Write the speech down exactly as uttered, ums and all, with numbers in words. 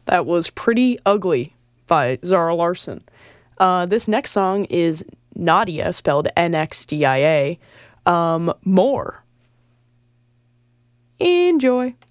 That was Pretty Ugly by Zara Larsson. Uh, this next song is Nadia, spelled N X D I A. Um, More. Enjoy.